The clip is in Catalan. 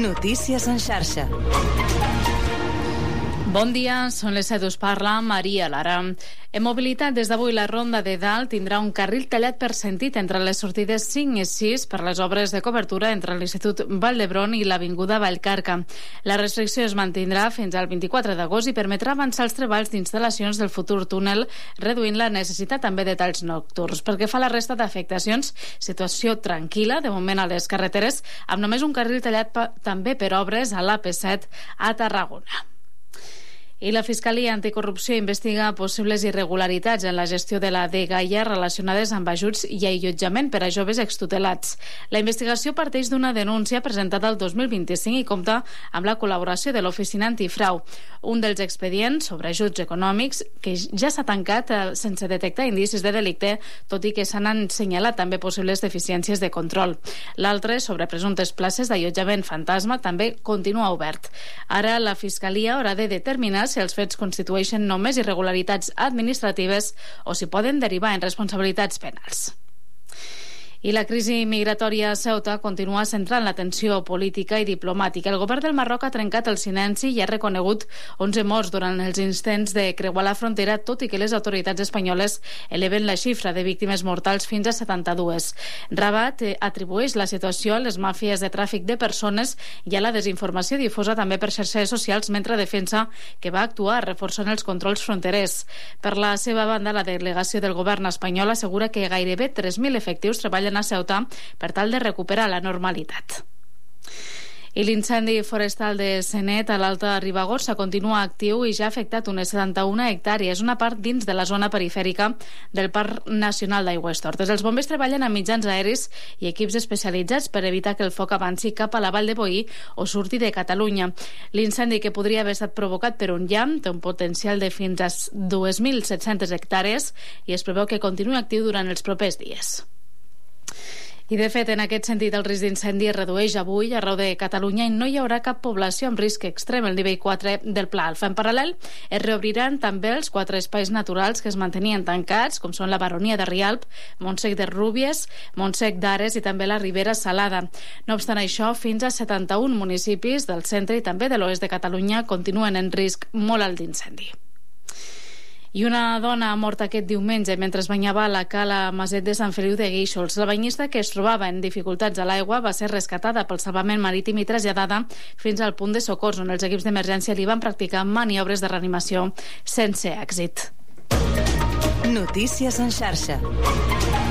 Notícies en xarxa. Bon dia, són les 7, us parla Maria Lara. En mobilitat, des d'avui la Ronda de Dalt tindrà un carril tallat per sentit entre les sortides 5 i 6 per les obres de cobertura entre l'Institut Vall d'Hebron i l'Avinguda Vallcarca. La restricció es mantindrà fins al 24 d'agost i permetrà avançar els treballs d'instal·lacions del futur túnel, reduint la necessitat també de talls nocturns. Pel que fa a la resta d'afectacions, situació tranquil·la, de moment a les carreteres, amb només un carril tallat també per obres a l'AP7 a Tarragona. I la Fiscalia Anticorrupció investiga possibles irregularitats en la gestió de la dgaia relacionades amb ajuts i allotjament per a joves extutelats. La investigació parteix d'una denúncia presentada el 2025 i compta amb la col·laboració de l'Oficina Antifrau. Un dels expedients sobre ajuts econòmics que ja s'ha tancat sense detectar indicis de delicte, tot i que s'han assenyalat també possibles deficiències de control. L'altre, sobre presumptes places d'allotjament fantasma, també continua obert. Ara la Fiscalia haurà de determinar si els fets constitueixen només irregularitats administratives o si poden derivar en responsabilitats penals. I la crisi migratòria a Ceuta continua centrant l'atenció política i diplomàtica. El govern del Marroc ha trencat el silenci i ha reconegut 11 morts durant els intents de creuar la frontera, tot i que les autoritats espanyoles eleven la xifra de víctimes mortals fins a 72. Rabat atribueix la situació a les màfies de tràfic de persones i a la desinformació difosa també per xarxes socials, mentre defensa que va actuar reforçant els controls fronterers. Per la seva banda, la delegació del govern espanyol assegura que gairebé 3.000 efectius treballen a Ceuta per tal de recuperar la normalitat. I l'incendi forestal de Senet a l'Alta Ribagorça continua actiu i ja ha afectat unes 71 hectàrees, una part dins de la zona perifèrica del Parc Nacional d'Aigüestortes. Els bombers treballen amb mitjans aeris i equips especialitzats per evitar que el foc avanci cap a la Vall de Boí o surti de Catalunya. L'incendi, que podria haver estat provocat per un llamp, té un potencial de fins a 2.700 hectàrees i es preveu que continuï actiu durant els propers dies. I, de fet, en aquest sentit, el risc d'incendi es redueix avui arreu de Catalunya i no hi haurà cap població amb risc extrem, el nivell 4 del Pla Alfa. En paral·lel, es reobriran també els 4 espais naturals que es mantenien tancats, com són la Baronia de Rialp, Montsec de Rúbies, Montsec d'Ares i també la Ribera Salada. No obstant això, fins a 71 municipis del centre i també de l'oest de Catalunya continuen en risc molt alt d'incendi. I una dona ha mort aquest diumenge mentre es banyava a la cala Maset de Sant Feliu de Guíxols. La banyista, que es trobava en dificultats a l'aigua, va ser rescatada pel salvament marítim i traslladada fins al punt de socors, on els equips d'emergència li van practicar maniobres de reanimació sense èxit. Notícies en xarxa.